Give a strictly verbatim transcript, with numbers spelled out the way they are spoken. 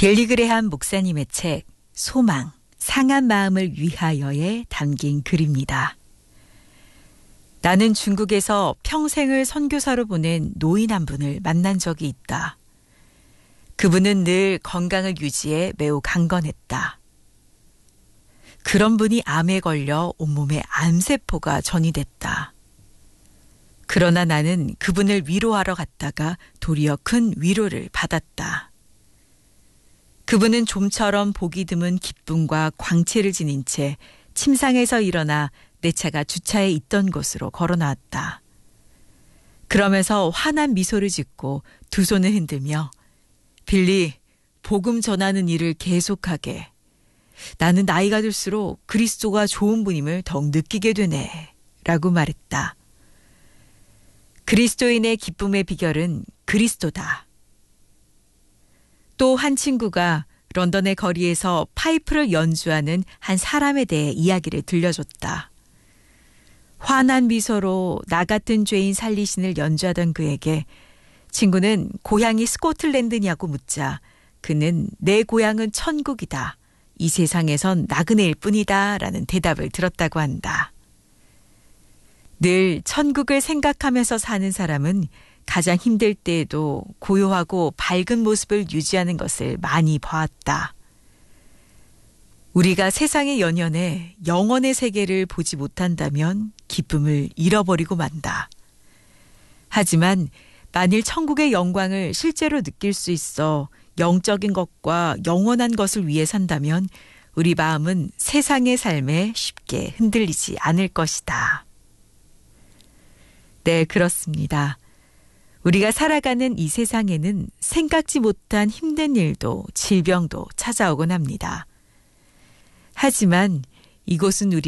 빌리 그레함 목사님의 책 소망, 상한 마음을 위하여에 담긴 글입니다. 나는 중국에서 평생을 선교사로 보낸 노인 한 분을 만난 적이 있다. 그분은 늘 건강을 유지해 매우 강건했다. 그런 분이 암에 걸려 온몸에 암세포가 전이됐다. 그러나 나는 그분을 위로하러 갔다가 도리어 큰 위로를 받았다. 그분은 좀처럼 보기 드문 기쁨과 광채를 지닌 채 침상에서 일어나 내 차가 주차해 있던 곳으로 걸어 나왔다. 그러면서 환한 미소를 짓고 두 손을 흔들며 빌리, 복음 전하는 일을 계속하게. 나는 나이가 들수록 그리스도가 좋은 분임을 더욱 느끼게 되네. 라고 말했다. 그리스도인의 기쁨의 비결은 그리스도다. 또 한 친구가 런던의 거리에서 파이프를 연주하는 한 사람에 대해 이야기를 들려줬다. 환한 미소로 나 같은 죄인 살리신을 연주하던 그에게 친구는 고향이 스코틀랜드냐고 묻자 그는 내 고향은 천국이다. 이 세상에선 나그네일 뿐이다. 라는 대답을 들었다고 한다. 늘 천국을 생각하면서 사는 사람은 가장 힘들 때에도 고요하고 밝은 모습을 유지하는 것을 많이 봐왔다. 우리가 세상의 연연에 영원의 세계를 보지 못한다면 기쁨을 잃어버리고 만다. 하지만 만일 천국의 영광을 실제로 느낄 수 있어 영적인 것과 영원한 것을 위해 산다면 우리 마음은 세상의 삶에 쉽게 흔들리지 않을 것이다. 네, 그렇습니다. 우리가 살아가는 이 세상에는 생각지 못한 힘든 일도 질병도 찾아오곤 합니다. 하지만 이곳은 우리